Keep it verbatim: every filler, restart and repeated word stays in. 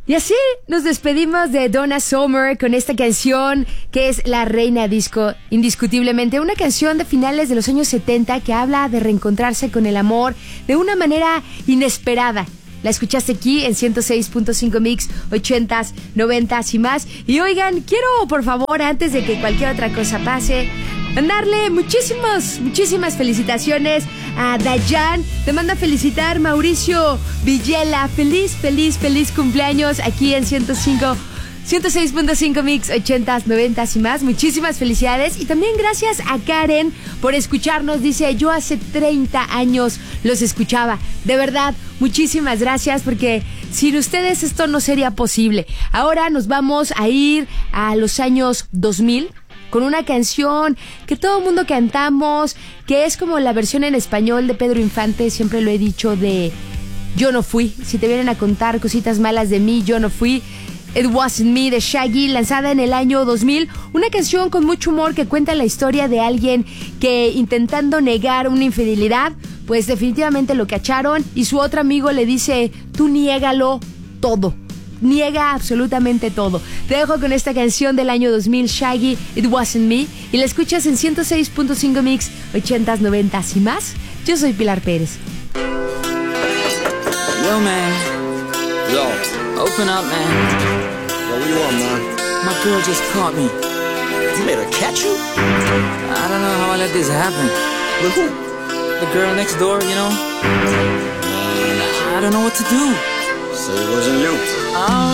Y así nos despedimos de Donna Summer con esta canción que es la reina disco, indiscutiblemente. Una canción de finales de los años setenta que habla de reencontrarse con el amor de una manera inesperada. La escuchaste aquí en ciento seis punto cinco Mix, ochentas, noventas y más. Y oigan, quiero por favor, antes de que cualquier otra cosa pase, mandarle muchísimas, muchísimas felicitaciones a Dayan. Te manda a felicitar Mauricio Villela. Feliz, feliz, feliz cumpleaños aquí en ciento cinco, ciento seis punto cinco Mix, ochentas, noventas y más. Muchísimas felicidades. Y también gracias a Karen por escucharnos. Dice, yo hace treinta años los escuchaba. De verdad, muchísimas gracias porque sin ustedes esto no sería posible. Ahora nos vamos a ir a los años dos mil. Con una canción que todo el mundo cantamos, que es como la versión en español de Pedro Infante, siempre lo he dicho, de Yo no fui. Si te vienen a contar cositas malas de mí, yo no fui. It Wasn't Me, de Shaggy, lanzada en el año dos mil. Una canción con mucho humor que cuenta la historia de alguien que, intentando negar una infidelidad, pues definitivamente lo cacharon y su otro amigo le dice, tú niégalo todo. Niega absolutamente todo. Te dejo con esta canción del año dos mil, Shaggy, It Wasn't Me, y la escuchas en ciento seis punto cinco Mix, ochentas, noventas y más. Yo soy Pilar Pérez. Yo, man. Yo. Open up, man. Yo, what you want, man? My girl just caught me. You made her catch you? I don't know how I let this happen. With who? The girl next door, you know? Nah, I don't know what to do. So it wasn't you. Oh.